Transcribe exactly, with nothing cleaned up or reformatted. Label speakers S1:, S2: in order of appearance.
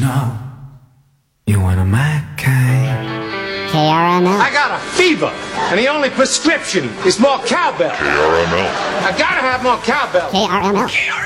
S1: know you want a Mac
S2: K R M L.
S3: I got a fever, and the only prescription is more cowbell.
S4: K R M L.
S3: I gotta have more cowbell.
S2: K R M L.